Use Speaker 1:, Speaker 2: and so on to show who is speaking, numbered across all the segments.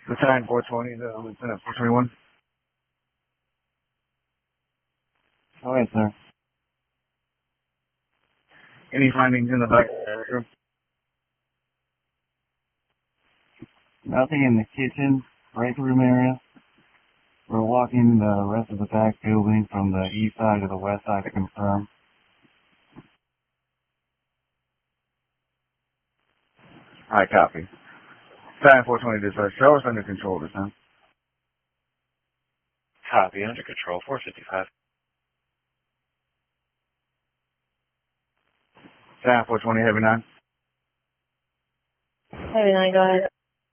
Speaker 1: Battalion 420, the Lieutenant 421.
Speaker 2: Go ahead, sir.
Speaker 1: Any findings in the back room?
Speaker 2: Nothing in the kitchen, break room area. We're walking the rest of the back building from the east side to the west side to confirm.
Speaker 1: Alright, copy. Battalion 420 dispatch. Show us under control this time.
Speaker 3: Copy, under control, 455.
Speaker 1: Battalion 420, Heavy 9.
Speaker 4: Heavy 9, go ahead.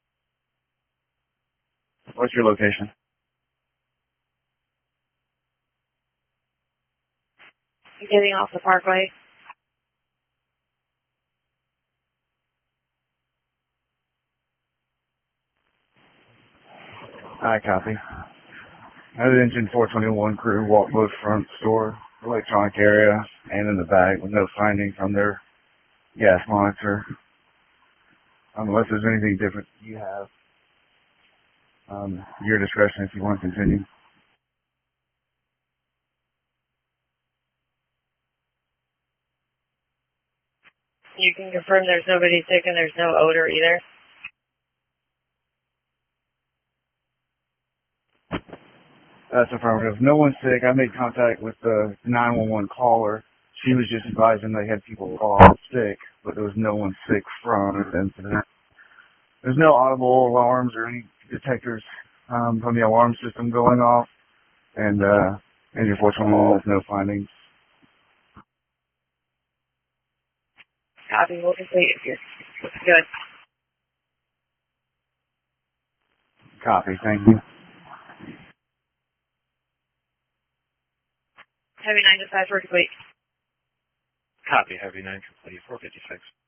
Speaker 1: What's your location?
Speaker 4: Getting off the parkway.
Speaker 1: Alright, copy. Engine 421 crew walked both front store, electronic area, and in the back with no findings on their gas monitor. Unless there's anything different you have. Your discretion if you want to continue.
Speaker 4: You can confirm there's nobody sick and there's no odor either?
Speaker 1: That's affirmative. No one's sick. I made contact with the 911 caller. She was just advising they had people off sick, but there was no one sick from this incident. There's no audible alarms or any detectors from the alarm system going off, and Engine 421 has no findings.
Speaker 4: Copy, we'll just wait if you're good.
Speaker 1: Copy, thank you.
Speaker 4: Heavy 9 dispatch, we're complete.
Speaker 3: Copy, Heavy 9, complete, 456.